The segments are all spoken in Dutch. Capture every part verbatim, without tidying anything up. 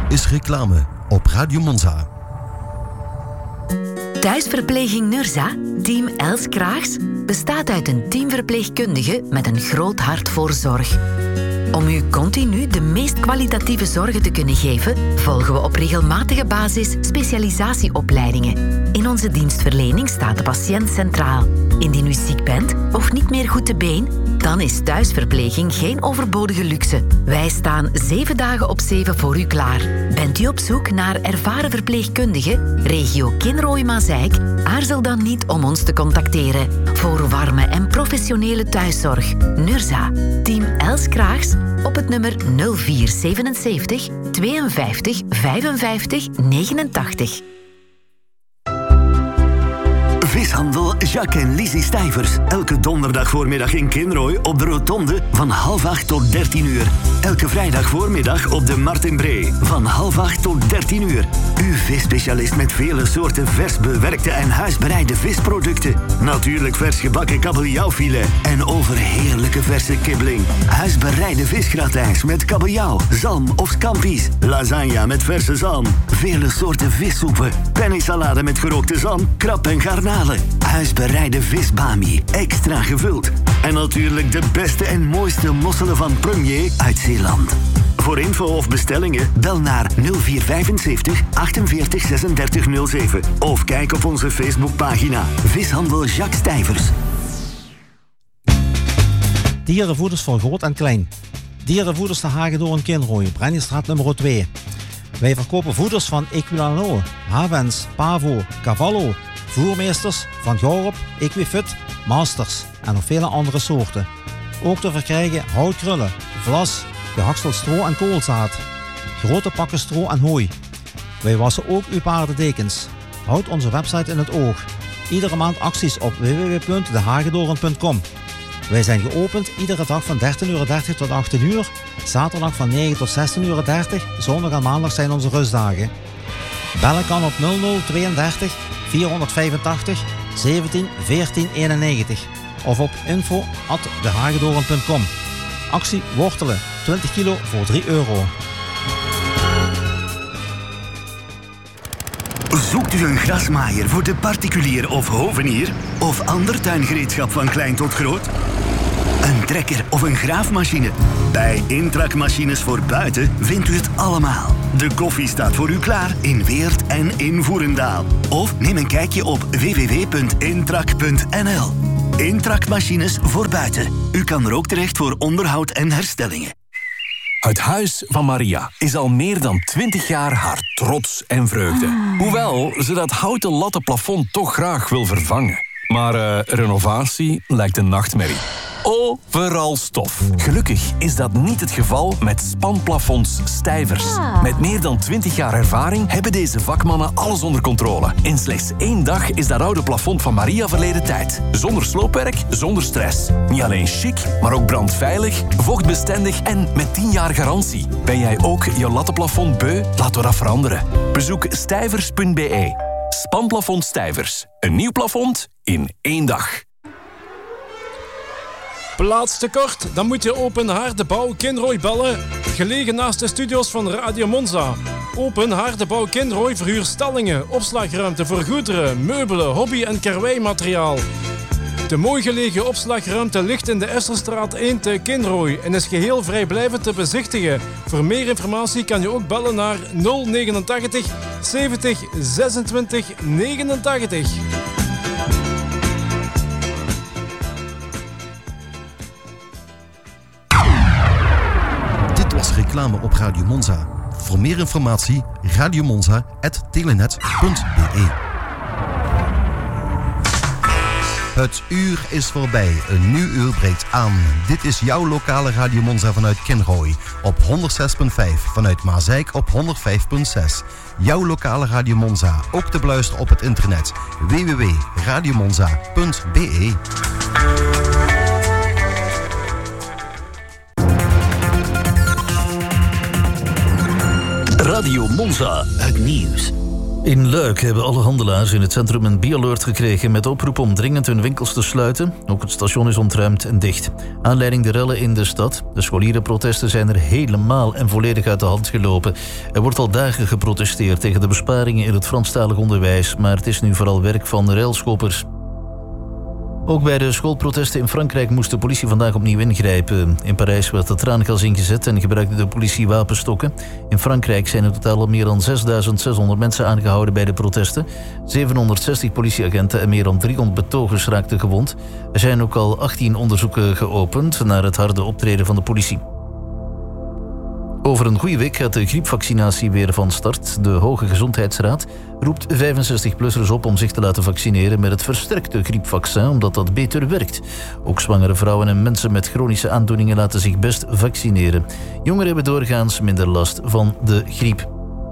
is reclame op Radio Monza. Thuisverpleging Nurza, team Els Kraags, bestaat uit een teamverpleegkundige met een groot hart voor zorg. Om u continu de meest kwalitatieve zorgen te kunnen geven, volgen we op regelmatige basis specialisatieopleidingen. In onze dienstverlening staat de patiënt centraal. Indien u ziek bent of niet meer goed te been, dan is thuisverpleging geen overbodige luxe. Wij staan zeven dagen op zeven voor u klaar. Bent u op zoek naar ervaren verpleegkundigen, regio Kinrooi-Mazeik? Aarzel dan niet om ons te contacteren. Voor warme en professionele thuiszorg. Nurza, team Els Kraags, op het nummer nul vier zevenenzeventig tweeënvijftig vijfenvijftig negenentachtig. Vishandel Jacques en Lizzie Stijvers. Elke donderdag voormiddag in Kinrooi op de Rotonde van half acht tot dertien uur. Elke vrijdag voormiddag op de Martinbree van half acht tot dertien uur. Uw visspecialist met vele soorten vers bewerkte en huisbereide visproducten. Natuurlijk vers gebakken kabeljauwfilet en overheerlijke verse kibbeling. Huisbereide visgratijns met kabeljauw, zalm of scampi's. Lasagne met verse zalm. Vele soorten vissoepen. Pennysalade met gerookte zalm, krab en garnalen. Huisbereide visbami, extra gevuld. En natuurlijk de beste en mooiste mosselen van Premier uit Zeeland. Voor info of bestellingen bel naar nul vier vijfenzeventig achtenveertig zesendertig nul zeven of kijk op onze Facebookpagina Vishandel Jacques Stijvers. Dierenvoeders voor groot en klein. Dierenvoeders de Hagedorn Kinrooi, Brenniestraat nummer twee. Wij verkopen voeders van Equilano, Havens, Pavo, Cavallo, Voermeesters, Van Gorp, Equifit, Masters en nog vele andere soorten. Ook te verkrijgen houtkrullen, vlas, gehakseld stro en koolzaad. Grote pakken stro en hooi. Wij wassen ook uw paardendekens. Houd onze website in het oog. Iedere maand acties op w w w punt de hagedorn punt com. Wij zijn geopend iedere dag van dertien uur dertig tot achttien uur. Zaterdag van negen tot zestien uur dertig. Zondag en maandag zijn onze rustdagen. Bellen kan op nul nul tweeëndertig vierhonderdvijfentachtig zeventien veertien eenennegentig of op info at de hagedorn punt com. Actie wortelen, twintig kilo voor drie euro. Zoekt u een grasmaaier voor de particulier of hovenier? Of ander tuingereedschap van klein tot groot? Een trekker of een graafmachine? Bij Intrac Machines voor Buiten vindt u het allemaal. De koffie staat voor u klaar in Weert en in Voerendaal. Of neem een kijkje op w w w punt intrac punt n l. Intrac Machines voor Buiten. U kan er ook terecht voor onderhoud en herstellingen. Het Huis van Maria is al meer dan twintig jaar haar trots en vreugde. Hoewel ze dat houten latten plafond toch graag wil vervangen. Maar uh, renovatie lijkt een nachtmerrie. Overal stof. Gelukkig is dat niet het geval met Spanplafonds Stijvers. Met meer dan twintig jaar ervaring hebben deze vakmannen alles onder controle. In slechts één dag is dat oude plafond van Maria verleden tijd. Zonder sloopwerk, zonder stress. Niet alleen chic, maar ook brandveilig, vochtbestendig en met tien jaar garantie. Ben jij ook je lattenplafond beu? Laten we dat veranderen. Bezoek stijvers punt b e. Spanplafond Stijvers. Een nieuw plafond in één dag. Plaats tekort? Dan moet je Open Haardebouw Kinrooi bellen. Gelegen naast de studio's van Radio Monza. Open Haardebouw Kinrooi verhuurt stallingen, opslagruimte voor goederen, meubelen, hobby- en karweimateriaal. De mooi gelegen opslagruimte ligt in de Esselstraat één te Kinrooi en is geheel vrijblijvend te bezichtigen. Voor meer informatie kan je ook bellen naar nul negenentachtig zeventig zesentwintig negenentachtig. Dit was reclame op Radio Monza. Voor meer informatie radiomonza punt telenet punt b e. Het uur is voorbij. Een nieuw uur breekt aan. Dit is jouw lokale Radio Monza vanuit Kinrooi. Op honderdzes komma vijf. Vanuit Mazeik op honderdvijf komma zes. Jouw lokale Radio Monza. Ook te beluisteren op het internet. w w w punt radiomonza punt b e. Radio Monza. Het nieuws In Luik hebben alle handelaars in het centrum een B-alert gekregen met oproep om dringend hun winkels te sluiten. Ook het station is ontruimd en dicht. Aanleiding de rellen in de stad. De scholierenprotesten zijn er helemaal en volledig uit de hand gelopen. Er wordt al dagen geprotesteerd tegen de besparingen in het Franstalig onderwijs, maar het is nu vooral werk van railschoppers. Ook bij de schoolprotesten in Frankrijk moest de politie vandaag opnieuw ingrijpen. In Parijs werd er traangas ingezet en gebruikte de politie wapenstokken. In Frankrijk zijn in totaal al meer dan zesduizend zeshonderd mensen aangehouden bij de protesten. zevenhonderdzestig politieagenten en meer dan driehonderd betogers raakten gewond. Er zijn ook al achttien onderzoeken geopend naar het harde optreden van de politie. Over een goede week gaat de griepvaccinatie weer van start. De Hoge Gezondheidsraad roept vijfenzestig-plussers op om zich te laten vaccineren met het versterkte griepvaccin, omdat dat beter werkt. Ook zwangere vrouwen en mensen met chronische aandoeningen laten zich best vaccineren. Jongeren hebben doorgaans minder last van de griep.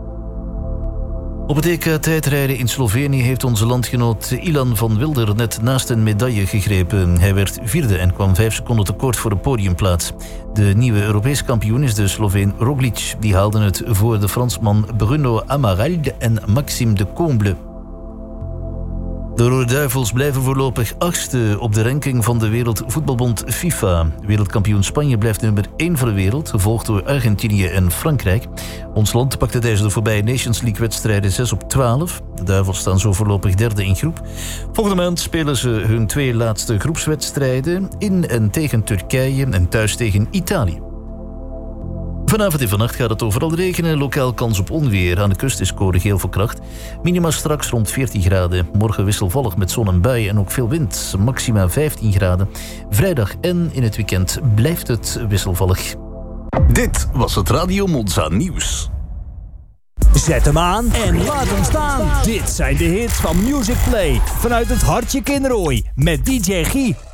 Op het E K tijdrijden in Slovenië heeft onze landgenoot Ilan van Wilder net naast een medaille gegrepen. Hij werd vierde en kwam vijf seconden tekort voor een podiumplaats. De nieuwe Europees kampioen is de Sloveen Roglic. Die haalde het voor de Fransman Bruno Amaral en Maxime de Comble. De Rode Duivels blijven voorlopig achtste op de ranking van de Wereldvoetbalbond FIFA. Wereldkampioen Spanje blijft nummer één van de wereld, gevolgd door Argentinië en Frankrijk. Ons land pakte tijdens de voorbije Nations League-wedstrijden zes op twaalf. De Duivels staan zo voorlopig derde in groep. Volgende maand spelen ze hun twee laatste groepswedstrijden in en tegen Turkije en thuis tegen Italië. Vanavond en vannacht gaat het overal regenen. Lokaal kans op onweer. Aan de kust is code geel voor kracht. Minima straks rond veertien graden. Morgen wisselvallig met zon en buien en ook veel wind. Maxima vijftien graden. Vrijdag en in het weekend blijft het wisselvallig. Dit was het Radio Monza nieuws. Zet hem aan en laat hem staan. Dit zijn de hits van Music Play vanuit het hartje Kinrooi met D J Guy.